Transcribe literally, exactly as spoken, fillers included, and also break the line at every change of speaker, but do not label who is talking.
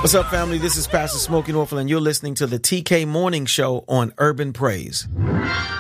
What's up, family? This is Pastor Smokey Norfolk, and you're listening to the T K Morning Show on Urban Praise.